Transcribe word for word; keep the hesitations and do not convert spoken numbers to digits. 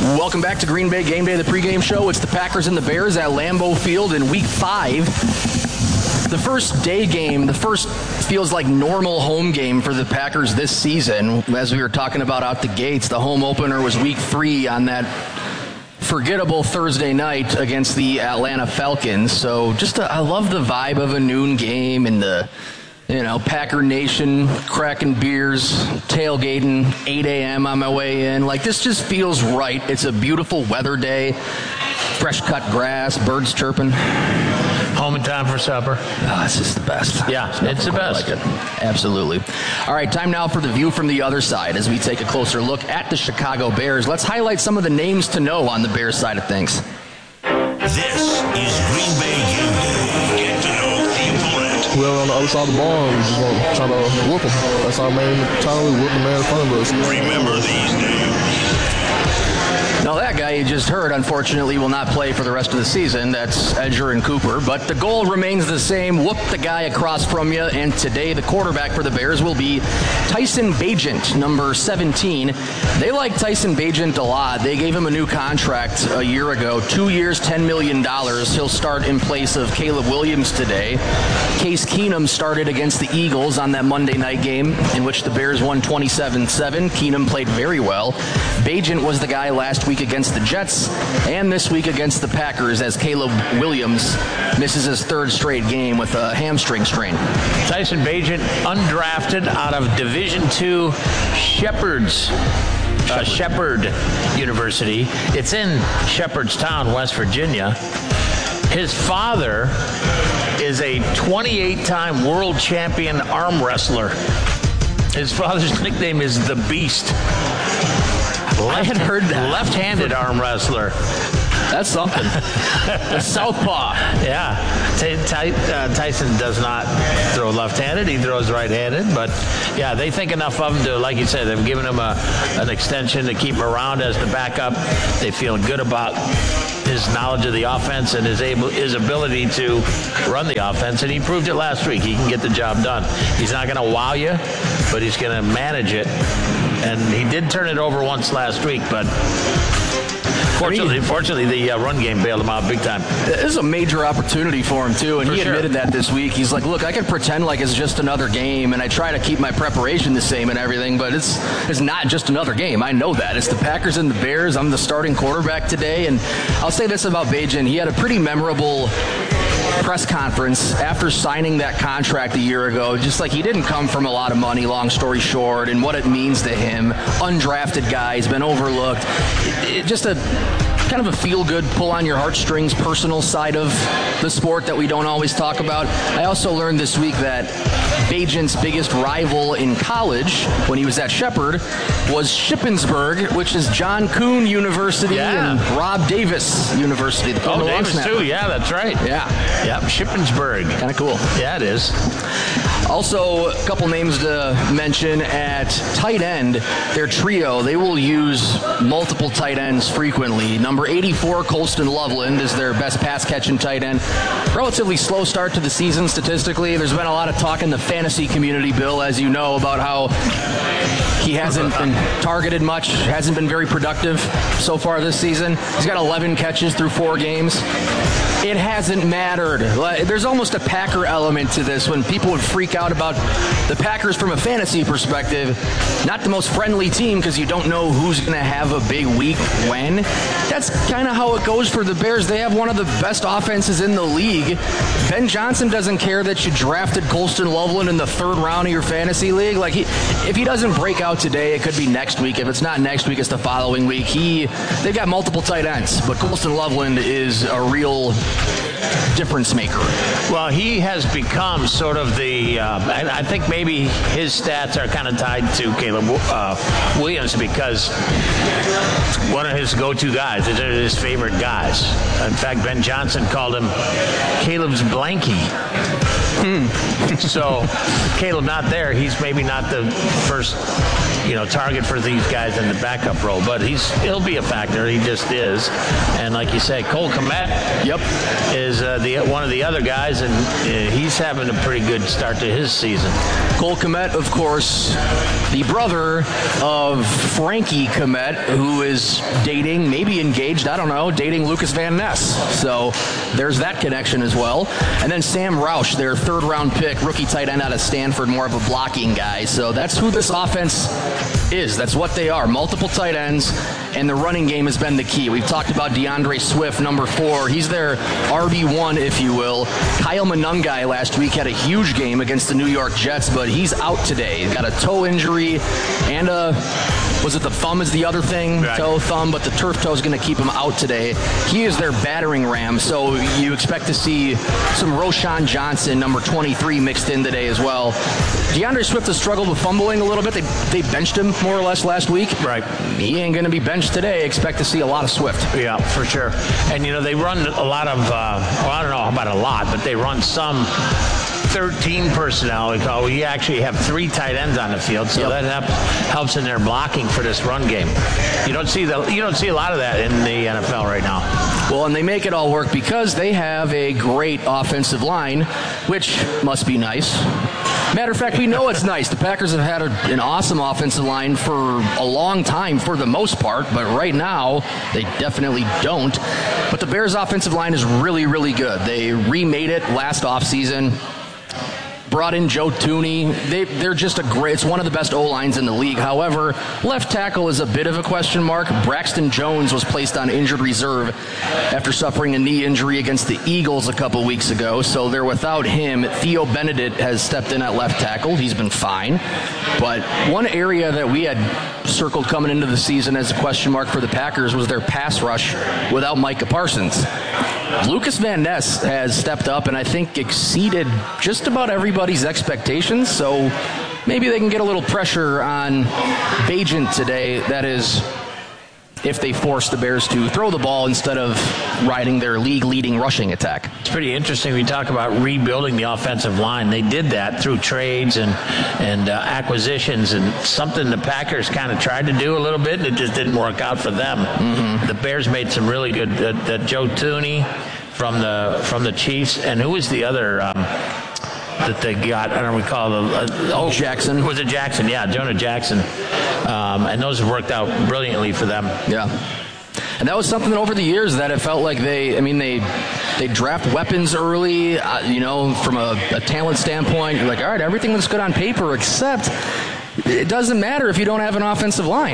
Welcome back to Green Bay Game Day, the pregame show. It's the Packers and the Bears at Lambeau Field in week five. The first day game, the first feels like normal home game for the Packers this season. As we were talking about out the gates, the home opener was week three on that forgettable Thursday night against the Atlanta Falcons. So just a, I love the vibe of a noon game and the, you know, Packer Nation cracking beers, tailgating, eight a.m. on my way in. Like, this just feels right. It's a beautiful weather day, fresh cut grass, birds chirping. Home in time for supper. Oh, it's just the best. Yeah, it's the best. Like it. Absolutely. All right, time now for the view from the other side as we take a closer look at the Chicago Bears. Let's highlight some of the names to know on the Bears side of things. This is Green Bay Game Day. Get to know the opponent. Whoever on the other side of the ball, we just want to try to whoop them. That's our main challenge, whoop the man in front of us. Remember these names. Now, that guy you just heard, unfortunately, will not play for the rest of the season. That's Edgerrin Cooper. But the goal remains the same. Whoop the guy across from you. And today, the quarterback for the Bears will be Tyson Bagent, number seventeen. They like Tyson Bagent a lot. They gave him a new contract a year ago. Two years, ten million dollars. He'll start in place of Caleb Williams today. Case Keenum started against the Eagles on that Monday night game in which the Bears won twenty-seven seven. Keenum played very well. Bagent was the guy last week against the Jets and this week against the Packers as Caleb Williams misses his third straight game with a hamstring strain. Tyson Bagent, undrafted out of Division two Shepherd's uh, Shepherd University. It's in Shepherdstown, West Virginia. His father is a twenty-eight-time world champion arm wrestler. His father's nickname is The Beast. Left, I had heard that. Left-handed arm wrestler. That's something. A southpaw. Yeah. Ty, Ty, uh, Tyson does not throw left-handed. He throws right-handed. But, yeah, they think enough of him to, like you said, they've given him a, an extension to keep him around as the backup. They feel good about his knowledge of the offense and his able his ability to run the offense, and he proved it last week. He can get the job done. He's not going to wow you, but he's going to manage it. And he did turn it over once last week, but fortunately, I mean, fortunately the uh, run game bailed him out big time. This is a major opportunity for him, too, and for he sure. admitted that this week. He's like, look, I can pretend like it's just another game, and I try to keep my preparation the same and everything, but it's it's not just another game. I know that. It's the Packers and the Bears. I'm the starting quarterback today, and I'll say this about Bagent. He had a pretty memorable press conference after signing that contract a year ago. Just like he didn't come from a lot of money, long story short, and what it means to him. Undrafted guy, he's been overlooked. It, it, just a kind of a feel-good, pull-on-your-heartstrings personal side of the sport that we don't always talk about. I also learned this week that Bagent's biggest rival in college when he was at Shepherd was Shippensburg, which is John Kuhn University yeah. and Rob Davis University. The oh, Davis snapper. too. Yeah, that's right. Yeah. Yep, Shippensburg. Kind of cool. Yeah, it is. Also, a couple names to mention at tight end. Their trio, they will use multiple tight ends frequently. Number eighty-four, Colston Loveland, is their best pass-catching tight end. Relatively slow start to the season statistically. There's been a lot of talk in the fantasy community, Bill, as you know, about how he hasn't been targeted much, hasn't been very productive so far this season. He's got eleven catches through four games. It hasn't mattered. There's almost a Packer element to this when people would freak out about the Packers from a fantasy perspective. Not the most friendly team because you don't know who's going to have a big week when. That's kind of how it goes for the Bears. They have one of the best offenses in the league. Ben Johnson doesn't care that you drafted Colston Loveland in the third round of your fantasy league. Like, he, if he doesn't break out today, it could be next week. If it's not next week, it's the following week. He, they've got multiple tight ends, but Colston Loveland is a real difference maker. Well, he has become sort of the, uh, and I think maybe his stats are kind of tied to Caleb uh, Williams because one of his go-to guys, is his favorite guys. In fact, Ben Johnson called him Caleb's blankie. Hmm. So, Caleb not there, he's maybe not the first you know, target for these guys in the backup role. But he's he'll be a factor. He just is. And like you say, Cole Kmet yep. is uh, the one of the other guys, and uh, he's having a pretty good start to his season. Cole Kmet, of course, the brother of Frankie Kmet, who is dating, maybe engaged, I don't know, dating Lucas Van Ness. So there's that connection as well. And then Sam Roush, their third round pick, rookie tight end out of Stanford, more of a blocking guy. So that's who this offense is. That's what they are. Multiple tight ends, and the running game has been the key. We've talked about DeAndre Swift, number four. He's their R B one, if you will. Kyle Monangai last week had a huge game against the New York Jets, but he's out today. He's got a toe injury and a, was it the thumb is the other thing? Right. Toe, thumb, but the turf toe is going to keep him out today. He is their battering ram, so you expect to see some Roschon Johnson, number twenty-three, mixed in today as well. DeAndre Swift has struggled with fumbling a little bit. They they benched him more or less last week. Right. He ain't going to be benched today. Expect to see a lot of Swift. Yeah, for sure. And, you know, they run a lot of, uh, well, I don't know about a lot, but they run some thirteen personnel. We call. We actually have three tight ends on the field, so yep. that helps, helps in their blocking for this run game. You don't see the you don't see a lot of that in the N F L right now. Well, and they make it all work because they have a great offensive line, which must be nice. Matter of fact, we know it's nice. The Packers have had a, an awesome offensive line for a long time for the most part, but right now they definitely don't. But the Bears' offensive line is really, really good. They remade it last offseason. Brought in Joe Thuney. They, they're just a great, it's one of the best O-lines in the league. However, left tackle is a bit of a question mark. Braxton Jones was placed on injured reserve after suffering a knee injury against the Eagles a couple weeks ago. So they're without him. Theo Benedict has stepped in at left tackle. He's been fine. But one area that we had circled coming into the season as a question mark for the Packers was their pass rush without Micah Parsons. Lucas Van Ness has stepped up and I think exceeded just about everybody's expectations, so maybe they can get a little pressure on Bagent today. That is, if they force the Bears to throw the ball instead of riding their league-leading rushing attack. It's pretty interesting. We talk about rebuilding the offensive line. They did that through trades and and uh, acquisitions, and something the Packers kind of tried to do a little bit, and it just didn't work out for them. Mm-hmm. The Bears made some really good. Uh, uh, Joe Thuney from the from the Chiefs, and who was the other? Um, that they got, I don't recall. The, uh, oh, Jackson. Was it Jackson? Yeah, Jonah Jackson. Um, and those have worked out brilliantly for them. Yeah. And that was something over the years that it felt like they, I mean, they they draft weapons early, uh, you know, from a, a talent standpoint. You're like, all right, everything looks good on paper, except it doesn't matter if you don't have an offensive line.